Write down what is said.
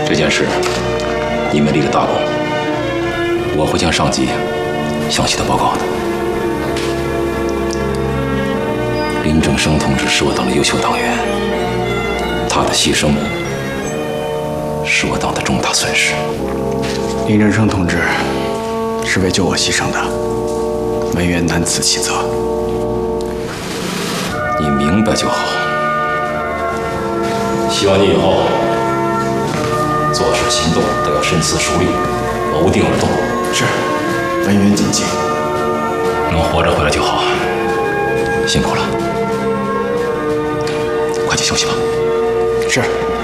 这件事你们立了大功，我会向上级详细的报告的。林正生同志是我党的优秀党员，他的牺牲是我党的重大损失。 林正生同志是为救我牺牲的，文员难辞其责。 你明白就好。希望你以后做事行动都要深思熟虑，谋定而动。 是，文员谨记。 能活着回来就好，辛苦了，快去休息吧。 是。